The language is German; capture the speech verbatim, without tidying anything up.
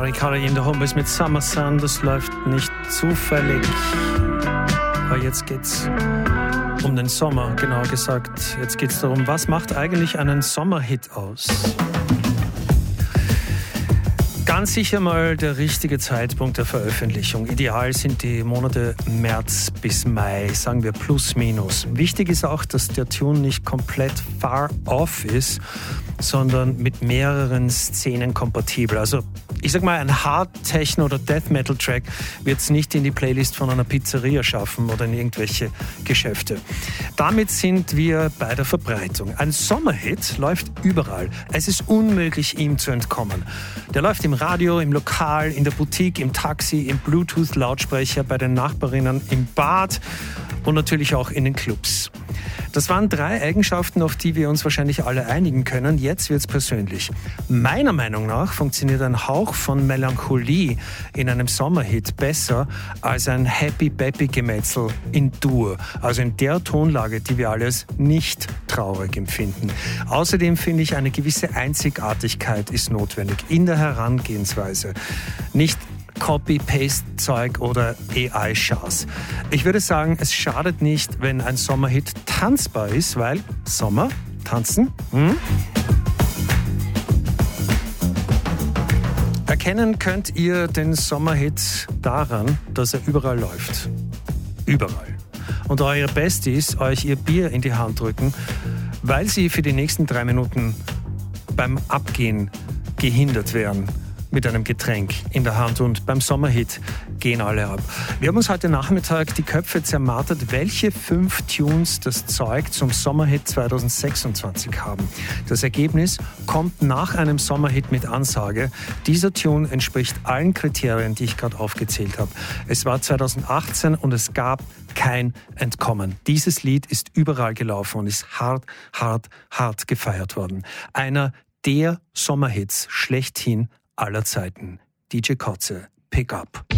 Kari in der Homebase mit Summer Sun, das läuft nicht zufällig. Aber jetzt geht's um den Sommer, genauer gesagt. Jetzt geht's darum, was macht eigentlich einen Sommerhit aus? Ganz sicher mal der richtige Zeitpunkt der Veröffentlichung. Ideal sind die Monate März bis Mai, sagen wir plus minus. Wichtig ist auch, dass der Tune nicht komplett far off ist, sondern mit mehreren Szenen kompatibel. Also ich sag mal, ein Hard-Techno- oder Death-Metal-Track wird es nicht in die Playlist von einer Pizzeria schaffen oder in irgendwelche Geschäfte. Damit sind wir bei der Verbreitung. Ein Sommerhit läuft überall. Es ist unmöglich, ihm zu entkommen. Der läuft im Radio, im Lokal, in der Boutique, im Taxi, im Bluetooth-Lautsprecher, bei den Nachbarinnen, im Bad und natürlich auch in den Clubs. Das waren drei Eigenschaften, auf die wir uns wahrscheinlich alle einigen können. Jetzt wird's persönlich. Meiner Meinung nach funktioniert ein Hauch von Melancholie in einem Sommerhit besser als ein Happy-Bappy-Gemetzel in Dur, also in der Tonlage, die wir alles nicht traurig empfinden. Außerdem finde ich, eine gewisse Einzigartigkeit ist notwendig in der Herangehensweise. Nicht Copy-Paste-Zeug oder A I-Schaß. Ich würde sagen, es schadet nicht, wenn ein Sommerhit tanzbar ist, weil Sommer, tanzen, hm? Erkennen könnt ihr den Sommerhit daran, dass er überall läuft. Überall. Und eure Besties euch ihr Bier in die Hand drücken, weil sie für die nächsten drei Minuten beim Abgehen gehindert werden mit einem Getränk in der Hand, und beim Sommerhit gehen alle ab. Wir haben uns heute Nachmittag die Köpfe zermartert, welche fünf Tunes das Zeug zum Sommerhit zwanzig sechsundzwanzig haben. Das Ergebnis kommt nach einem Sommerhit mit Ansage. Dieser Tune entspricht allen Kriterien, die ich gerade aufgezählt habe. Es war zwanzig achtzehn und es gab kein Entkommen. Dieses Lied ist überall gelaufen und ist hart, hart, hart gefeiert worden. Einer der Sommerhits schlechthin aller Zeiten. D J Kotze, Pick Up.